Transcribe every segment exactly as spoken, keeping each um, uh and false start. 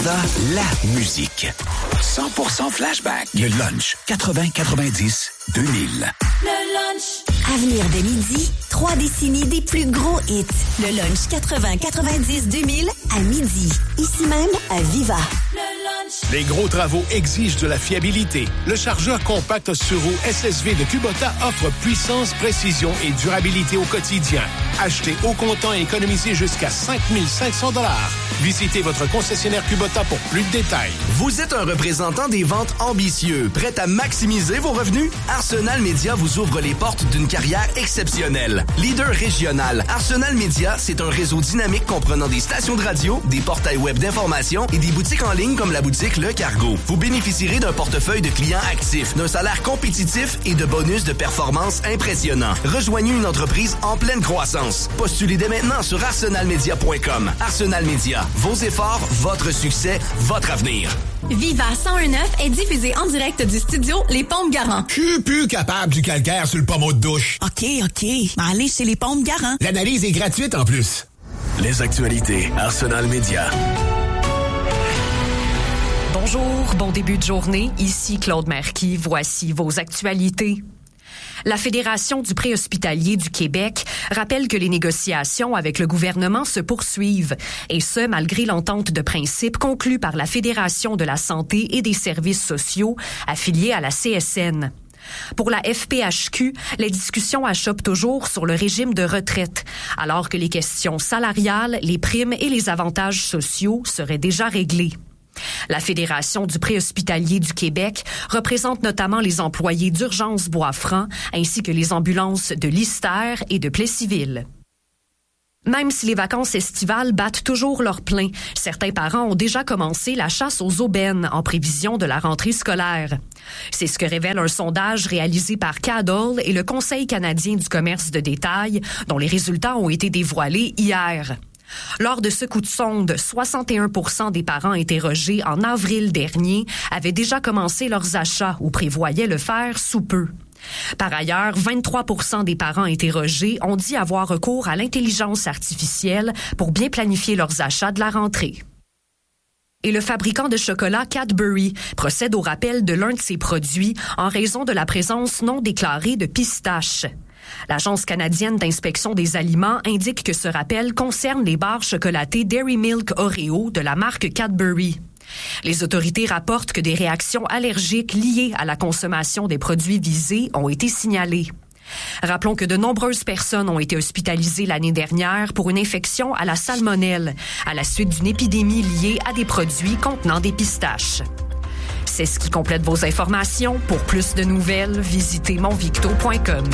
Viva la musique. cent pour cent flashback. Le lunch quatre-vingts quatre-vingt-dix deux mille. Le lunch. Avenir de midi, trois décennies des plus gros hits. Le lunch quatre-vingts quatre-vingt-dix deux mille à midi. Ici même à Viva. Le lunch. Les gros travaux exigent de la fiabilité. Le chargeur compact sur roue S S V de Kubota offre puissance, précision et durabilité au quotidien. Achetez au comptant et économisez jusqu'à cinq mille cinq cents dollars. Visitez votre concessionnaire Kubota pour plus de détails. Vous êtes un représentant des ventes ambitieux, prêt à maximiser vos revenus? Arsenal Media vous ouvre les portes d'une carrière exceptionnelle. Leader régional, Arsenal Media, c'est un réseau dynamique comprenant des stations de radio, des portails web d'information et des boutiques en ligne comme la boutique Le Cargo. Vous bénéficierez d'un portefeuille de clients actifs, d'un salaire compétitif et de bonus de performance impressionnants. Rejoignez une entreprise en pleine croissance. Postulez dès maintenant sur arsenal media point com. Arsenal Media, vos efforts, votre succès, votre avenir. Viva cent un neuf est diffusé en direct du studio Les Pompes Garant. Je suis plus capable du calcaire sur le pommeau de douche. OK, OK. Allez chez Les Pompes Garant. L'analyse est gratuite en plus. Les actualités Arsenal Media. Bonjour, bon début de journée. Ici Claude Marquis. Voici vos actualités. La Fédération du préhospitalier du Québec rappelle que les négociations avec le gouvernement se poursuivent, et ce, malgré l'entente de principe conclue par la Fédération de la santé et des services sociaux affiliée à la C S N. Pour la F P H Q, les discussions achoppent toujours sur le régime de retraite, alors que les questions salariales, les primes et les avantages sociaux seraient déjà réglées. La Fédération du préhospitalier du Québec représente notamment les employés d'Urgence Bois-Franc ainsi que les ambulances de Lister et de Plessisville. Même si les vacances estivales battent toujours leur plein, certains parents ont déjà commencé la chasse aux aubaines en prévision de la rentrée scolaire. C'est ce que révèle un sondage réalisé par Cadol et le Conseil canadien du commerce de détail, dont les résultats ont été dévoilés hier. Lors de ce coup de sonde, soixante et un pour cent des parents interrogés en avril dernier avaient déjà commencé leurs achats ou prévoyaient le faire sous peu. Par ailleurs, vingt-trois pour cent des parents interrogés ont dit avoir recours à l'intelligence artificielle pour bien planifier leurs achats de la rentrée. Et le fabricant de chocolat Cadbury procède au rappel de l'un de ses produits en raison de la présence non déclarée de pistaches. L'Agence canadienne d'inspection des aliments indique que ce rappel concerne les barres chocolatées Dairy Milk Oreo de la marque Cadbury. Les autorités rapportent que des réactions allergiques liées à la consommation des produits visés ont été signalées. Rappelons que de nombreuses personnes ont été hospitalisées l'année dernière pour une infection à la salmonelle, à la suite d'une épidémie liée à des produits contenant des pistaches. C'est ce qui complète vos informations. Pour plus de nouvelles, visitez monvicto point com.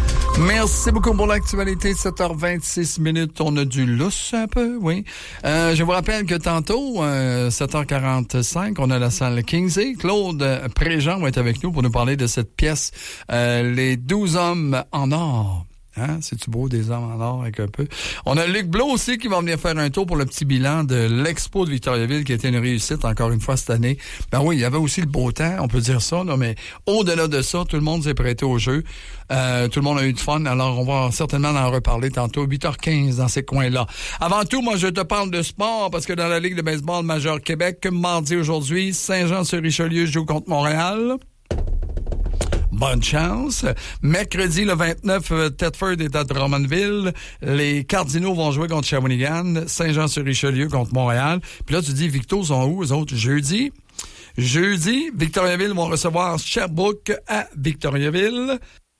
Merci beaucoup pour l'actualité. sept heures vingt-six minutes. On a du lousse un peu, oui. Euh, je vous rappelle que tantôt, euh, sept heures quarante-cinq, on a la salle Kingsley. Claude Préjean va être avec nous pour nous parler de cette pièce, euh, Les douze hommes en or. Hein? C'est-tu beau, des hommes en or avec un peu? On a Luc Blot aussi qui va venir faire un tour pour le petit bilan de l'Expo de Victoriaville qui a été une réussite encore une fois cette année. Ben oui, il y avait aussi le beau temps, on peut dire ça, là, mais au-delà de ça, tout le monde s'est prêté au jeu. Euh, tout le monde a eu du fun, alors on va certainement en reparler tantôt, huit heures quinze dans ces coins-là. Avant tout, moi je te parle de sport parce que dans la Ligue de baseball majeure Québec, mardi aujourd'hui, Saint-Jean-sur-Richelieu joue contre Montréal. Bonne chance. Mercredi, le vingt-neuf, Thetford est à Drummondville. Les Cardinaux vont jouer contre Shawinigan. Saint-Jean-sur-Richelieu contre Montréal. Puis là, tu dis, Victo sont où, eux autres? Jeudi. Jeudi, Victoriaville vont recevoir Sherbrooke à Victoriaville.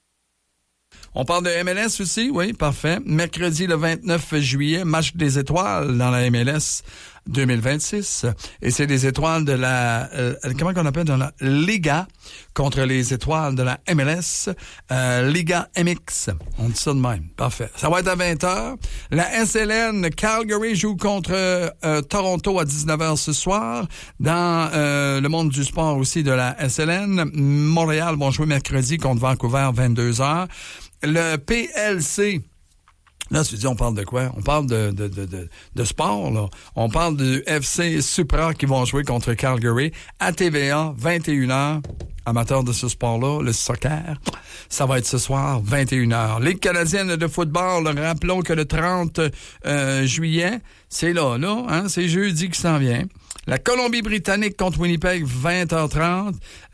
On parle de M L S aussi, oui, parfait. Mercredi, le vingt-neuf juillet, match des étoiles dans la M L S deux mille vingt-six. Et c'est les étoiles de la... Euh, comment qu'on appelle? Dans la Liga contre les étoiles de la M L S. Euh, Liga M X. On dit ça de même. Parfait. Ça va être à vingt heures. La S L N, Calgary joue contre euh, Toronto à dix-neuf heures ce soir. Dans euh, le monde du sport aussi de la S L N, Montréal vont jouer mercredi contre Vancouver à vingt-deux heures. Le P L C... Là, tu dis, on parle de quoi? On parle de, de, de, de, de sport, là. On parle du F C Supra qui vont jouer contre Calgary à T V A, vingt et une heures. Amateurs de ce sport-là, le soccer, ça va être ce soir, vingt et une heures. Ligue canadienne de football, rappelons que le trente euh, juillet, c'est là, là, hein, c'est jeudi qui s'en vient. La Colombie-Britannique contre Winnipeg, vingt heures trente.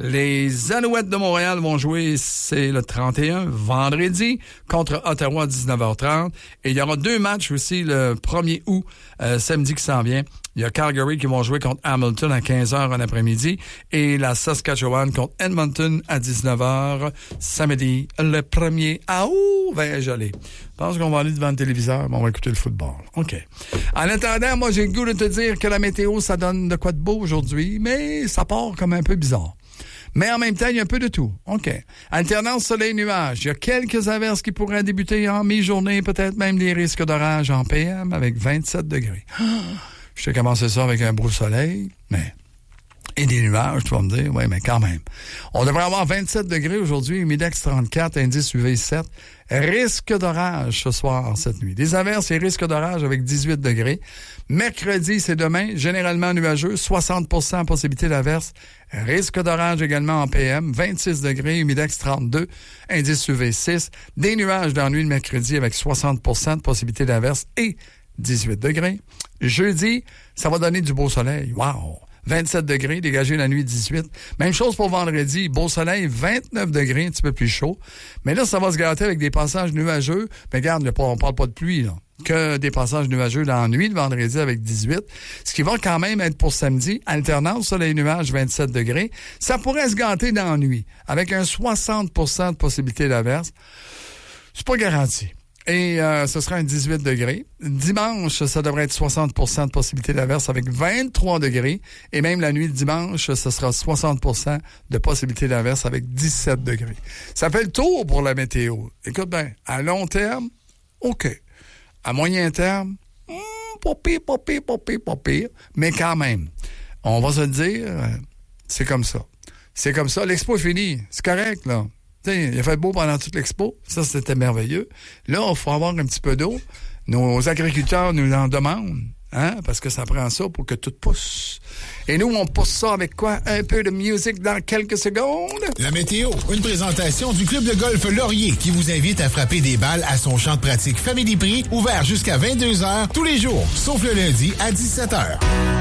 Les Alouettes de Montréal vont jouer, c'est le trente et un, vendredi, contre Ottawa, dix-neuf heures trente. Et il y aura deux matchs aussi le premier août, euh, samedi qui s'en vient. Il y a Calgary qui vont jouer contre Hamilton à quinze heures en après-midi et la Saskatchewan contre Edmonton à dix-neuf heures samedi le premier août. Ben, joli. Je pense qu'on va aller devant le téléviseur, mais on va écouter le football. OK. En attendant, moi, j'ai le goût de te dire que la météo, ça donne de quoi de beau aujourd'hui, mais ça part comme un peu bizarre. Mais en même temps, il y a un peu de tout. OK. Alternance soleil-nuage. Il y a quelques averses qui pourraient débuter en mi-journée, peut-être même des risques d'orage en P M avec vingt-sept degrés. Je t'ai commencé ça avec un beau soleil, mais... Et des nuages, tu vas me dire, oui, mais quand même. On devrait avoir vingt-sept degrés aujourd'hui, humidex trente-quatre, indice U V sept. Risque d'orage ce soir, cette nuit. Des averses et risque d'orage avec dix-huit degrés. Mercredi, c'est demain, généralement nuageux, soixante pour cent possibilité d'averse. Risque d'orage également en P M, vingt-six degrés, humidex trente-deux, indice U V six. Des nuages dans la nuit de mercredi avec soixante pour cent de possibilité d'averse et dix-huit degrés. Jeudi, ça va donner du beau soleil. Wow! vingt-sept degrés, dégagé la nuit dix-huit. Même chose pour vendredi, beau soleil, vingt-neuf degrés, un petit peu plus chaud. Mais là, ça va se gâter avec des passages nuageux. Mais regarde, on parle pas de pluie, là. Que des passages nuageux dans la nuit de vendredi avec dix-huit. Ce qui va quand même être pour samedi, alternance soleil-nuage, vingt-sept degrés. Ça pourrait se gâter dans la nuit, avec un soixante pour cent de possibilité d'averse. C'est pas garanti. Et euh, ce sera un dix-huit degrés. Dimanche, ça devrait être soixante pour cent de possibilité d'averse avec vingt-trois degrés. Et même la nuit de dimanche, ce sera soixante pour cent de possibilité d'averse avec dix-sept degrés. Ça fait le tour pour la météo. Écoute bien, à long terme, OK. À moyen terme, hmm, pas pire, pas pire, pas pire, pas pire. Mais quand même, on va se le dire, c'est comme ça. C'est comme ça. L'expo est finie. C'est correct, là. T'sais, il a fait beau pendant toute l'expo. Ça, c'était merveilleux. Là, il faut avoir un petit peu d'eau. Nos agriculteurs nous en demandent, hein, parce que ça prend ça pour que tout pousse. Et nous, on pousse ça avec quoi? Un peu de musique dans quelques secondes. La météo, une présentation du club de golf Laurier qui vous invite à frapper des balles à son champ de pratique Family Prix, ouvert jusqu'à vingt-deux heures tous les jours, sauf le lundi à dix-sept heures.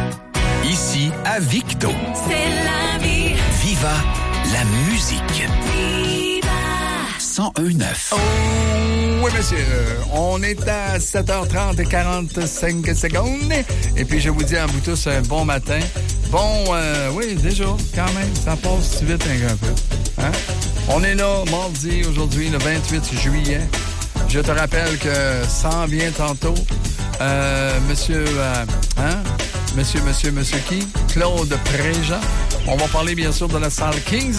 Ici, à Victo. C'est la vie. Viva la musique. cent un neuf. Oh, oui, monsieur. On est à sept heures trente et quarante-cinq secondes. Et puis, je vous dis à vous tous un bon matin. Bon, euh, oui, déjà, quand même, ça passe vite un peu. Hein? On est là, mardi, aujourd'hui, le vingt-huit juillet. Je te rappelle que s'en vient tantôt, euh, monsieur, euh, hein? Monsieur, monsieur, monsieur qui? Claude Préjean. On va parler, bien sûr, de la salle Kings.